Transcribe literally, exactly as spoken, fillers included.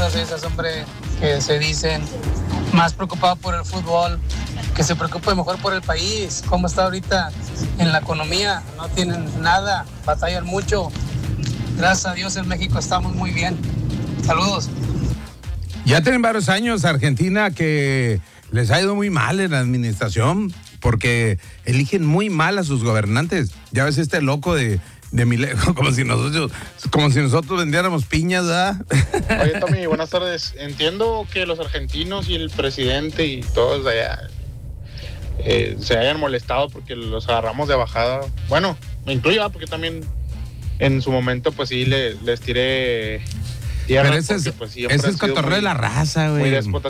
cosas esas, hombre, que se dicen. Más preocupado por el fútbol, que se preocupe mejor por el país, cómo está ahorita en la economía. No tienen nada, batallan mucho. Gracias a Dios en México estamos muy bien. Saludos. Ya tienen varios años Argentina que les ha ido muy mal en la administración porque eligen muy mal a sus gobernantes. Ya ves este loco de, de Milei, como si nosotros, como si nosotros vendiéramos piñas, ¿verdad? Oye, Tommy, buenas tardes. Entiendo que los argentinos y el presidente y todos de allá eh, se hayan molestado porque los agarramos de bajada. Bueno, me incluyo, porque también en su momento pues sí le, les tiré tierra. Pero ese porque, es, pues, ese es cotorreo de la raza, güey. Muy déspota